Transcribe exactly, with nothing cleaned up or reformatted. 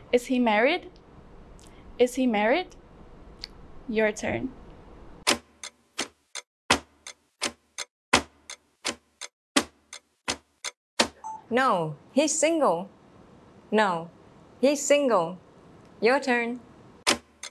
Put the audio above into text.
Is he married? Is he married? Your turn. No, he's single. No, he's single. Your turn.